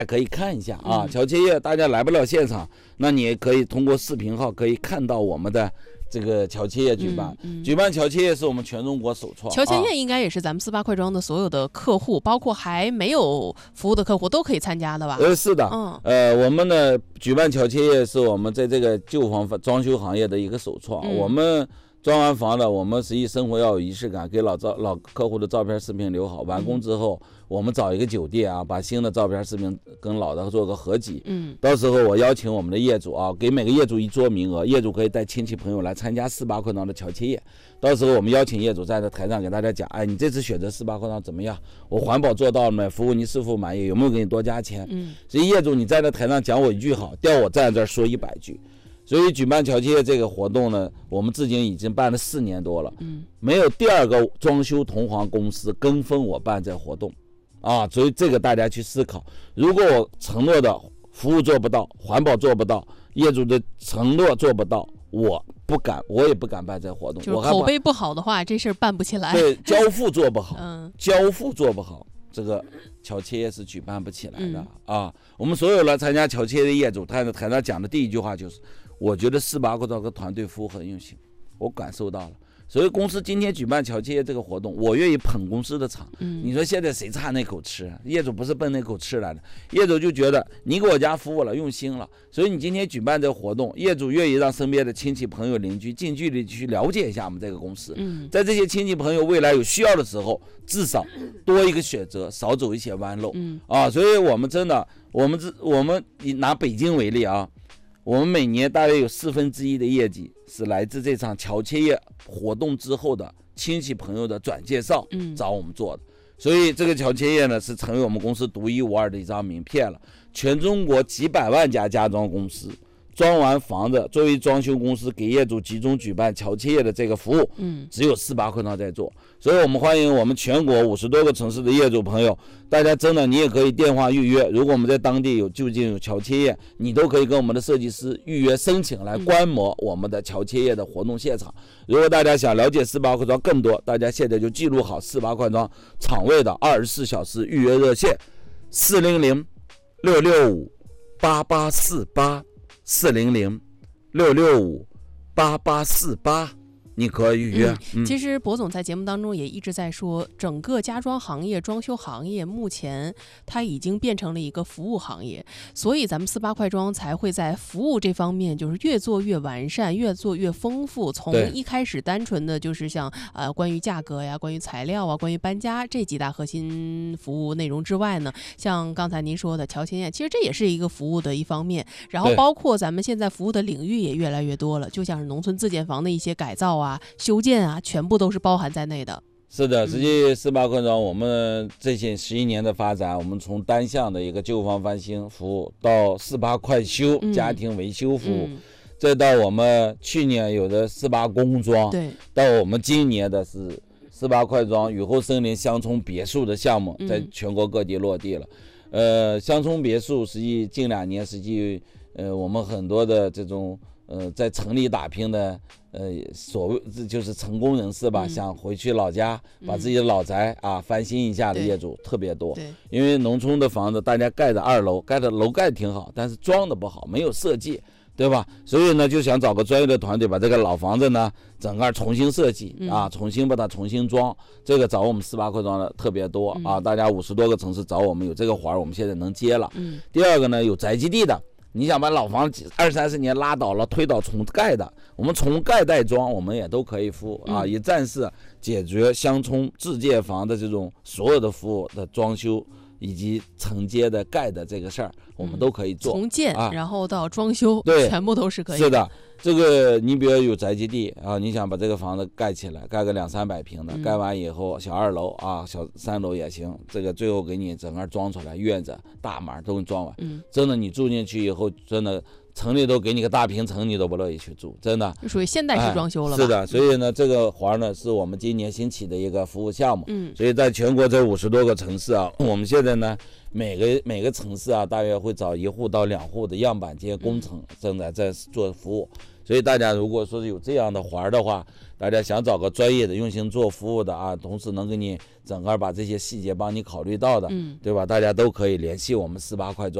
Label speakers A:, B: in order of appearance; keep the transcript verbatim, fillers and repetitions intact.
A: 可以看一下啊。乔切业大家来不了现场，那你也可以通过视频号可以看到我们的这个乔切业举办。嗯嗯、举办乔切业是我们全中国首创。
B: 乔切业应该也是咱们四八快装的所有的客户，包括还没有服务的客户都可以参加的吧？
A: 呃，是的。嗯，呃，我们呢举办乔切业是我们在这个旧房装修行业的一个首创。嗯、我们装完房了，我们实际生活要有仪式感，给老照老客户的照片视频留好，完工之后。嗯，我们找一个酒店啊，把新的照片视频跟老的做个合集。嗯，到时候我邀请我们的业主啊，给每个业主一桌名额，业主可以带亲戚朋友来参加四八快装的乔切业。到时候我们邀请业主站在台上给大家讲，哎，你这次选择四八快装怎么样？我环保做到了没？服务你是否满意？有没有给你多加钱？嗯，所以业主你站在台上讲我一句好，调我站在这儿说一百句。所以举办乔切业这个活动呢，我们至今已经办了四年多了。嗯，没有第二个装修同行公司跟风我办这活动。啊，所以这个大家去思考，如果我承诺的服务做不到，环保做不到，业主的承诺做不到，我不敢，我也不敢办这个活动。
B: 就是口碑不好的话，这事儿办不起来。
A: 对，交付做不好，嗯，交付做不好，这个乔切业是举办不起来的、嗯、啊。我们所有来参加乔切业的业主，他在台上讲的第一句话就是，我觉得四八快装团队服务很用心，我感受到了。所以公司今天举办乔切业这个活动，我愿意捧公司的场。嗯，你说现在谁差那口吃？业主不是奔那口吃来的，业主就觉得你给我家服务了，用心了。所以你今天举办这个活动，业主愿意让身边的亲戚朋友邻居近距离去了解一下我们这个公司。嗯，在这些亲戚朋友未来有需要的时候，至少多一个选择，少走一些弯路。嗯啊，所以我们真的，我们这我们以拿北京为例啊。我们每年大约有四分之一的业绩是来自这场乔切业活动之后的亲戚朋友的转介绍找我们做的，嗯、所以这个乔切业呢是成为我们公司独一无二的一张名片了。全中国几百万家家装公司装完房子，作为装修公司给业主集中举办乔切业的这个服务，嗯，只有四八快装在做，所以我们欢迎我们全国五十多个城市的业主朋友，大家真的你也可以电话预约，如果我们在当地有就近有乔切业，你都可以跟我们的设计师预约申请来观摩我们的乔切业的活动现场。如果大家想了解四八快装更多，大家现在就记录好四八快装场位的二十四小时预约热线：四零零六六五八八四八。四零零六六五八八四八，你可以预约。
B: 嗯、其实博总在节目当中也一直在说，整个家装行业、装修行业目前它已经变成了一个服务行业，所以咱们四八快装才会在服务这方面就是越做越完善，越做越丰富。从一开始单纯的就是像呃关于价格呀、关于材料啊、关于搬家这几大核心服务内容之外呢，像刚才您说的乔切业，其实这也是一个服务的一方面。然后包括咱们现在服务的领域也越来越多了，就像是农村自建房的一些改造啊、修建啊，全部都是包含在内的。
A: 是的，实际四八快装我们这些十一年的发展，我们从单向的一个旧房翻新服务到四八快修、嗯、家庭维修服务、嗯、再到我们去年有的四八工装，对，到我们今年的是四八快装雨后森林乡村别墅的项目在全国各地落地了。嗯、呃，乡村别墅实际近两年实际呃我们很多的这种呃在城里打拼的呃，所谓就是成功人士吧、嗯，想回去老家把自己的老宅啊、嗯、翻新一下的业主特别多。对，因为农村的房子大家盖的二楼，盖的楼盖挺好，但是装的不好，没有设计，对吧？所以呢，就想找个专业的团队把这个老房子呢整个重新设计、嗯、啊，重新把它重新装。这个找我们四八快装的特别多、嗯、啊，大家五十多个城市找我们有这个活儿，我们现在能接了。嗯。第二个呢，有宅基地的。你想把老房子二三十年拉倒了推倒重盖的，我们重盖带装我们也都可以服务啊，也暂时解决乡村自建房的这种所有的服务的装修以及承接的盖的这个事儿，我们都可以做。
B: 从建、啊、然后到装修，
A: 对，
B: 全部都是可以的。
A: 是的，这个你比如有宅基地啊，你想把这个房子盖起来，盖个两三百平的、嗯，盖完以后小二楼啊、小三楼也行，这个最后给你整个装出来，院子、大门都给你装完。嗯，真的你住进去以后，真的城里头给你个大平层，你都不乐意去住，真的。
B: 属于现代式装修了吧？
A: 哎、是的，所以呢，这个环呢是我们今年兴起的一个服务项目。
B: 嗯，
A: 所以在全国这五十多个城市啊，我们现在呢，每个每个城市啊，大约会找一户到两户的样板间工程正在在做服务。所以大家如果说是有这样的环的话，大家想找个专业的用心做服务的啊，同时能给你整个把这些细节帮你考虑到的，
B: 嗯，
A: 对吧？大家都可以联系我们四八快装。